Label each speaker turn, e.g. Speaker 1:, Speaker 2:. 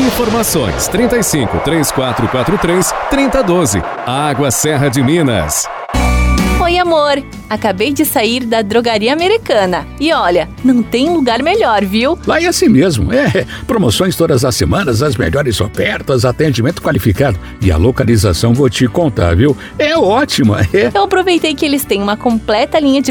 Speaker 1: Informações 35 3443 3012. Água Serra de Minas.
Speaker 2: Oi, amor! Acabei de sair da Drogaria Americana. E olha, não tem lugar melhor, viu?
Speaker 3: Lá é assim mesmo. Promoções todas as semanas, as melhores ofertas, atendimento qualificado. E a localização vou te contar, viu? É ótima.
Speaker 2: Eu aproveitei que eles têm uma completa linha de